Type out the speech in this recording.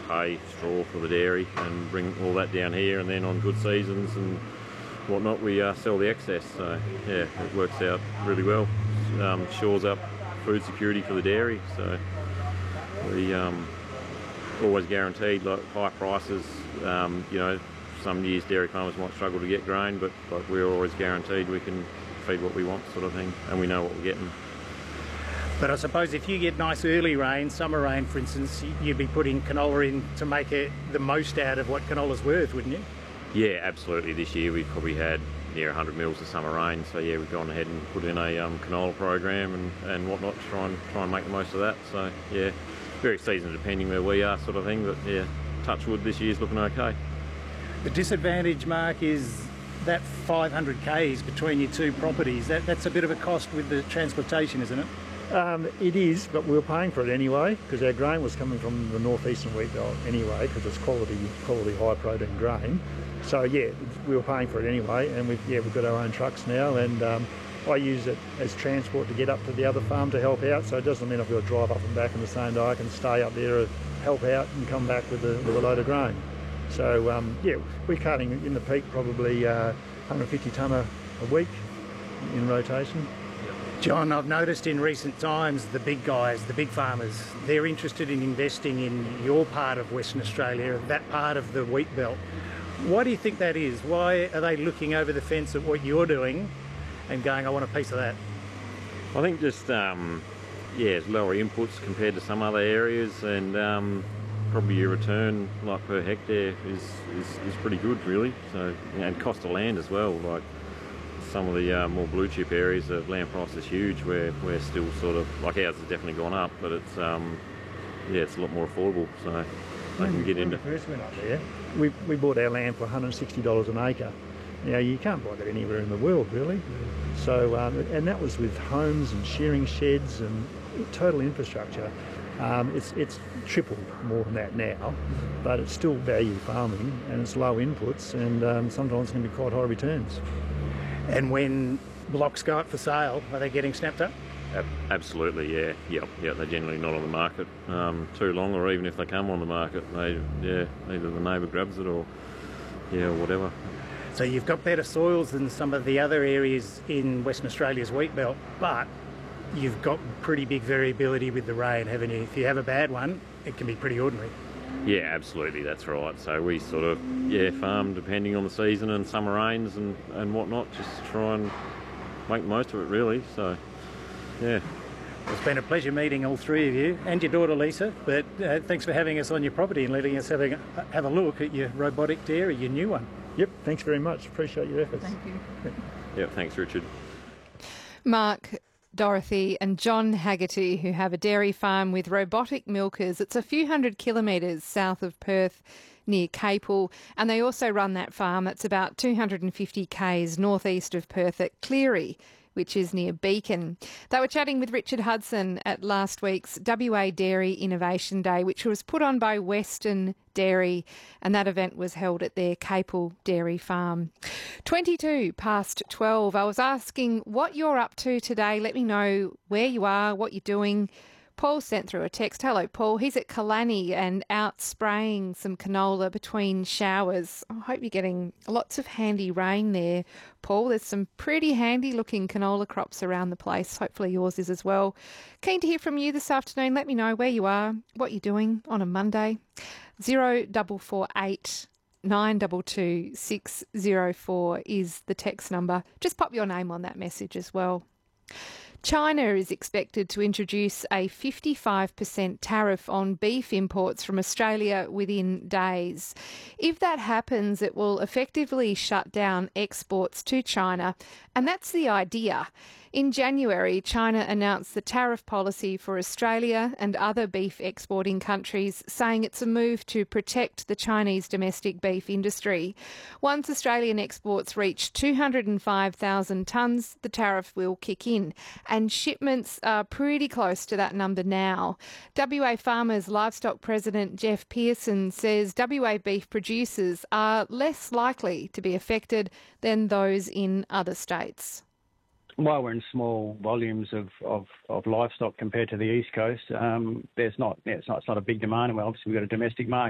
hay, straw for the dairy, and bring all that down here, and then on good seasons and whatnot we sell the excess. So yeah, it works out really well. Shores up food security for the dairy, so we always guaranteed like high prices. You know, some years dairy farmers might struggle to get grain, but like we're always guaranteed we can feed what we want, sort of thing, and we know what we're getting. But I suppose if you get nice early rain, summer rain for instance, you'd be putting canola in to make the most out of what canola's worth, wouldn't you? Yeah, absolutely. This year we've probably had near 100 mils of summer rain, so yeah, we've gone ahead and put in a canola program and whatnot to try and make the most of that. So yeah, very season depending where we are, sort of thing. But yeah, touch wood, this year's looking okay. The disadvantage, Mark, is that 500 k's between your two properties. That's a bit of a cost with the transportation, isn't it? It is, but we were paying for it anyway because our grain was coming from the northeastern wheat belt anyway because it's quality high protein grain. So yeah, we were paying for it anyway, and we've got our own trucks now, and I use it as transport to get up to the other farm to help out. So it doesn't mean I've got to drive up and back in the same day. I can stay up there, help out, and come back with a load of grain. So yeah, we're cutting in the peak probably 150 tonne a week in rotation. John, I've noticed in recent times the big guys, the big farmers, they're interested in investing in your part of Western Australia, that part of the wheat belt. Why do you think that is? Why are they looking over the fence at what you're doing and going, I want a piece of that? I think just, yeah, it's lower inputs compared to some other areas, and probably your return like per hectare is pretty good really. So, and cost of land as well. Like some of the more blue chip areas, the land price is huge. We're still sort of, like ours has definitely gone up, but it's yeah, it's a lot more affordable. So they can get into. When we first went up there, we bought our land for $160 an acre. Now you can't buy that anywhere in the world really. So and that was with homes and shearing sheds and total infrastructure. It's tripled more than that now, but it's still value farming and it's low inputs, and sometimes it can be quite high returns. And when blocks go up for sale, are they getting snapped up? Absolutely, yeah. They're generally not on the market too long, or even if they come on the market, either the neighbour grabs it or whatever. So you've got better soils than some of the other areas in Western Australia's wheat belt, but you've got pretty big variability with the rain, haven't you? If you have a bad one, it can be pretty ordinary. Yeah, absolutely, that's right. So we sort of, farm depending on the season and summer rains and whatnot, just to try and make the most of it really, so yeah. It's been a pleasure meeting all three of you and your daughter Lisa, but thanks for having us on your property and letting us have a look at your robotic dairy, your new one. Yep, thanks very much. Appreciate your efforts. Thank you. Yeah, thanks Richard. Mark, Dorothy and John Haggerty, who have a dairy farm with robotic milkers. It's a few hundred kilometres south of Perth near Capel, and they also run that farm. It's about 250 k's northeast of Perth at Cleary, which is near Beacon. They were chatting with Richard Hudson at last week's WA Dairy Innovation Day, which was put on by Western Dairy, and that event was held at their Capel Dairy Farm. 22 past 12. I was asking what you're up to today. Let me know where you are, what you're doing. Paul sent through a text. Hello, Paul. He's at Killarney and out spraying some canola between showers. I hope you're getting lots of handy rain there, Paul. There's some pretty handy-looking canola crops around the place. Hopefully yours is as well. Keen to hear from you this afternoon. Let me know where you are, what you're doing on a Monday. 0448 922 604 is the text number. Just pop your name on that message as well. China is expected to introduce a 55% tariff on beef imports from Australia within days. If that happens, it will effectively shut down exports to China, and that's the idea. In January, China announced the tariff policy for Australia and other beef exporting countries, saying it's a move to protect the Chinese domestic beef industry. Once Australian exports reach 205,000 tonnes, the tariff will kick in, and shipments are pretty close to that number now. WA Farmers Livestock President Jeff Pearson says WA beef producers are less likely to be affected than those in other states. While we're in small volumes of livestock compared to the East Coast, it's not a big demand, and obviously we've got a domestic market.